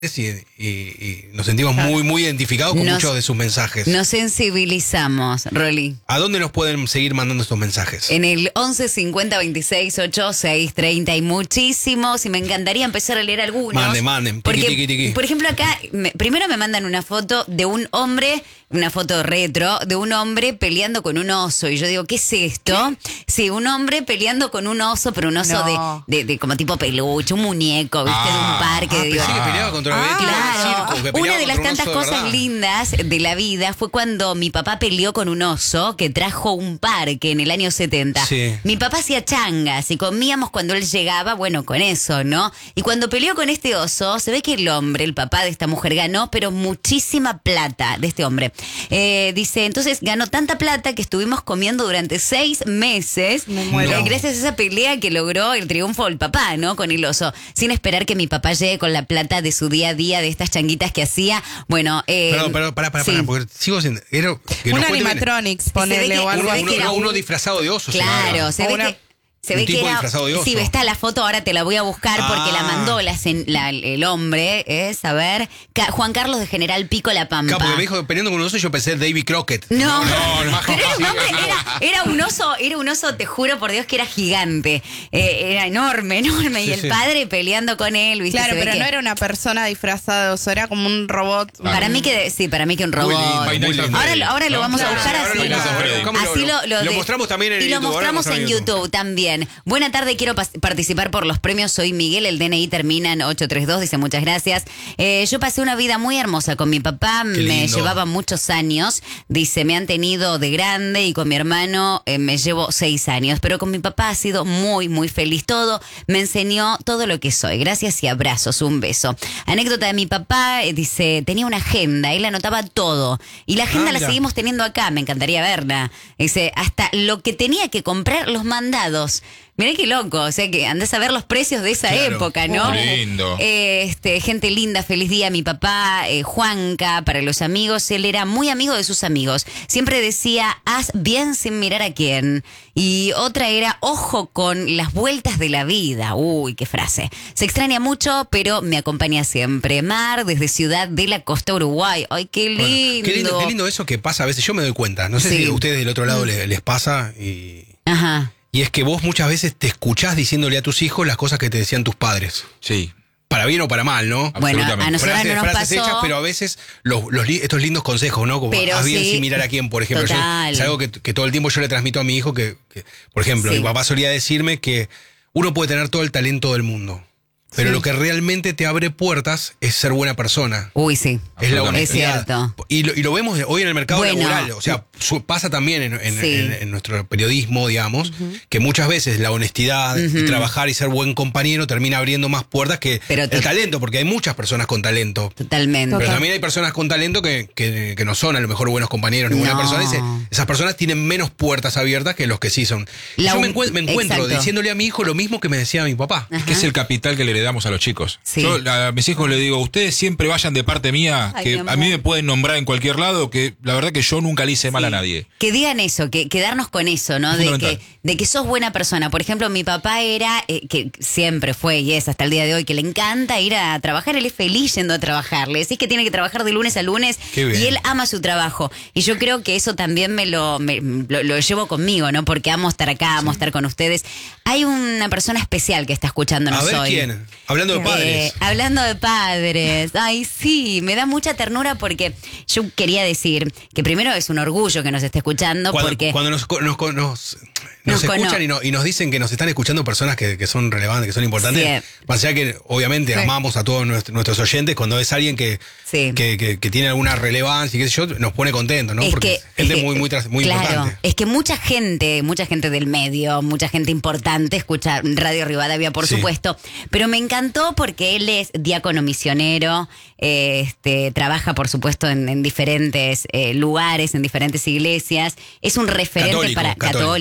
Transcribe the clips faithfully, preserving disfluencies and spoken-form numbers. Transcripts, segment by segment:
Y, y, y nos sentimos muy, muy identificados con nos, muchos de sus mensajes. Nos sensibilizamos, Rolly. ¿A dónde nos pueden seguir mandando estos mensajes? En el once cincuenta veintiséis ochenta y seis treinta hay muchísimos y me encantaría empezar a leer algunos. Manden, manden. Porque, tiqui, tiqui, tiqui. por ejemplo, acá me, primero me mandan una foto de un hombre, una foto retro, de un hombre peleando con un oso. Y yo digo, ¿qué es esto? ¿Qué? Sí, un hombre peleando con un oso, pero un oso no. de, de, de como tipo peluche, un muñeco, ¿viste? Ah, de un parque. Ah, de pensé que peleaba contra Ah, claro. circo, Una de las un tantas oso de cosas verdad. lindas de la vida fue cuando mi papá peleó con un oso que trajo un parque en el año setenta. Sí. Mi papá hacía changas y comíamos cuando él llegaba, bueno, con eso, ¿no? Y cuando peleó con este oso, se ve que el hombre, el papá de esta mujer, ganó, pero muchísima plata de este hombre. Eh, dice, entonces ganó tanta plata que estuvimos comiendo durante seis meses. Me muero. Eh, gracias a esa pelea que logró el triunfo del papá, ¿no? Con el oso. Sin esperar que mi papá llegue con la plata de su día a día, de estas changuitas que hacía. Bueno, eh, Pero, pero, pará, pará, sí. pará, porque sigo siendo. Era, que Un nos cuente bien. animatronics, ponerle o algo Uno, así. uno, uno, uno disfrazado de oso. Claro, se O ve una- que... Se un ve tipo que era, disfrazado de oso. sí, está la foto, ahora te la voy a buscar porque Ah. la mandó la, la, el hombre, es, a ver, Ca- Juan Carlos de General Pico La Pampa. Claro, porque me dijo peleando con un oso y yo pensé David Crockett. No, no, no, pero era un no, hombre, no. era, era un oso, era un oso, te juro por Dios que era gigante, eh, era enorme, enorme, Sí, y el sí. padre peleando con él, ¿viste? Claro, Se ve pero que- no era una persona disfrazada de oso, era como un robot. Para mí que, sí, para mí que un Muy robot. lindo, muy lindo. Ahora, lo- ahora lo No, vamos a claro, buscar ahora así. lo buscamos, ahora lo buscamos, Así lo, lo, lo de- mostramos también en y lo YouTube, ahora mostramos lo en mostramos en YouTube. YouTube también. Buena tarde, quiero pas- participar por los premios. Soy Miguel, el D N I termina en ocho tres dos, dice muchas gracias. Eh, yo pasé una vida muy hermosa con mi papá, Qué me lindo. llevaba muchos años. Dice, me han tenido de grande y con mi hermano eh, me llevo seis años. Pero con mi papá ha sido muy, muy feliz todo. Me enseñó todo lo que soy. Gracias y abrazos, un beso. Anécdota de mi papá, eh, dice, tenía una agenda, él anotaba todo. Y la agenda Ah, la mira. seguimos teniendo acá, me encantaría verla. Dice, hasta lo que tenía que comprar los mandados. Mirá qué loco, o sea que andás a ver los precios de esa Claro. época, ¿no? Qué lindo. Eh, este, gente linda, feliz día, mi papá, eh, Juanca, para los amigos, él era muy amigo de sus amigos. Siempre decía, haz bien sin mirar a quién. Y otra era, ojo con las vueltas de la vida. Uy, qué frase. Se extraña mucho, pero me acompaña siempre. Mar, desde Ciudad de la Costa, Uruguay. Ay, qué lindo. Bueno, qué lindo, qué lindo eso que pasa a veces. Yo me doy cuenta. No sé Sí. si a ustedes del otro lado les, les pasa. Y, Ajá. y es que vos muchas veces te escuchás diciéndole a tus hijos las cosas que te decían tus padres. Sí. Para bien o para mal, ¿no? Bueno, a Absolutamente. nosotros Frases, no nos frases pasó. hechas, pero a veces los, los li- estos lindos consejos, ¿no? Como Pero haz bien sí, sin mirar a quién, por ejemplo. Yo- total. es algo que, que todo el tiempo yo le transmito a mi hijo que, que, por ejemplo, Sí. mi papá solía decirme que uno puede tener todo el talento del mundo, pero Sí. lo que realmente te abre puertas es ser buena persona. Uy, sí. Es la Es honestidad. cierto. Y lo, y lo vemos hoy en el mercado Bueno. laboral. O sea, su- pasa también en, en- Sí. en- en nuestro periodismo, digamos, que muchas veces la honestidad y trabajar y ser buen compañero termina abriendo más puertas que Pero te- el talento, porque hay muchas personas con talento. Totalmente. Pero también hay personas con talento que, que, que no son a lo mejor buenos compañeros ni buenas No. personas. Ese- Esas personas tienen menos puertas abiertas que los que sí son. Y La yo me, un- encue- me encuentro exacto. diciéndole a mi hijo lo mismo que me decía mi papá. Es que es el capital que le heredamos a los chicos. Sí. Yo a mis hijos les digo, ustedes siempre vayan de parte mía, Ay, que mi amor. a mí me pueden nombrar en cualquier lado, que la verdad que yo nunca le hice mal a nadie. Que digan eso, que quedarnos con eso, ¿no? Es De que, fundamental. de que sos buena persona. Por ejemplo, mi papá era, eh, que siempre fue y es hasta el día de hoy, que le encanta ir a trabajar. Él es feliz yendo a trabajar. Le decís que tiene que trabajar de lunes a lunes Qué bien. y él ama su trabajo. Y yo creo que eso también me lo, me- lo, lo llevo conmigo, ¿no? Porque amo estar acá, amo estar con ustedes. Hay una persona especial que está escuchándonos A ver hoy. quién. Hablando de padres. Eh, hablando de padres, ay sí, me da mucha ternura porque yo quería decir que primero es un orgullo que nos esté escuchando Cuando, porque cuando nos, nos, nos, nos Nos escuchan cono- y, no- y nos dicen que nos están escuchando personas que, que son relevantes, que son importantes, Sí. más allá que obviamente Sí. amamos a todos nuestros, nuestros oyentes, cuando es alguien que, Sí. que, que- que tiene alguna relevancia y qué sé yo, nos pone contentos, ¿no? es Porque que, es gente es que- muy, muy, tras- muy claro, importante. es que mucha gente, mucha gente del medio, mucha gente importante escucha Radio Rivadavia, por Sí. supuesto, pero me encantó porque él es diácono misionero, eh, este, trabaja por supuesto en, en diferentes eh, lugares, en diferentes iglesias, es un referente Católico, para católico. católico, es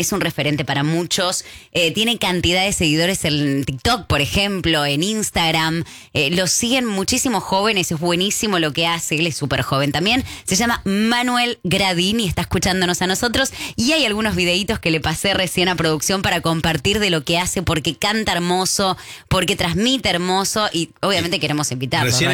es un referente para muchos. Eh, tiene cantidad de seguidores en TikTok, por ejemplo, en Instagram. Eh, lo siguen muchísimos jóvenes, es buenísimo lo que hace, él es súper joven también. Se llama Manuel Gradín y está escuchándonos a nosotros. Y hay algunos videitos que le pasé recién a producción para compartir de lo que hace, porque canta hermoso, porque transmite hermoso y obviamente queremos invitarlo. Recién